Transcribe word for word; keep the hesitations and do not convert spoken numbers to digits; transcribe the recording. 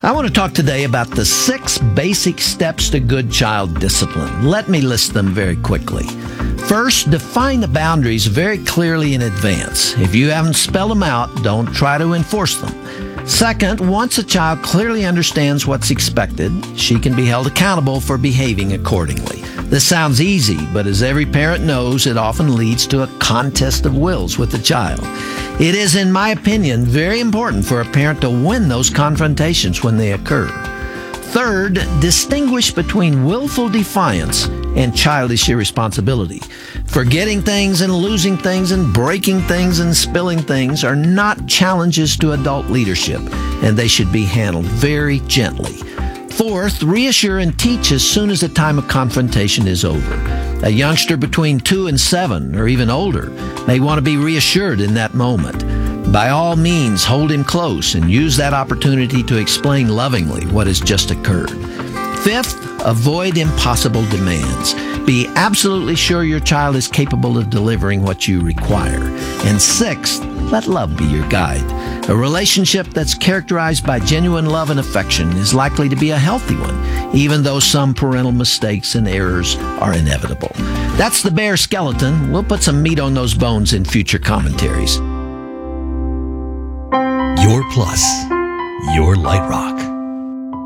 I want to talk today about the six basic steps to good child discipline. Let me list them very quickly. First, define the boundaries very clearly in advance. If you haven't spelled them out, don't try to enforce them. Second, once a child clearly understands what's expected, she can be held accountable for behaving accordingly. This sounds easy, but as every parent knows, it often leads to a contest of wills with the child. It is, in my opinion, very important for a parent to win those confrontations when they occur. Third, distinguish between willful defiance and childish irresponsibility. Forgetting things and losing things and breaking things and spilling things are not challenges to adult leadership, and they should be handled very gently. Fourth, reassure and teach as soon as the time of confrontation is over. A youngster between two and seven, or even older, may want to be reassured in that moment. By all means, hold him close and use that opportunity to explain lovingly what has just occurred. Fifth, avoid impossible demands. Be absolutely sure your child is capable of delivering what you require. And sixth, let love be your guide. A relationship that's characterized by genuine love and affection is likely to be a healthy one, even though some parental mistakes and errors are inevitable. That's the bare skeleton. We'll put some meat on those bones in future commentaries. Your Plus, your Light Rock.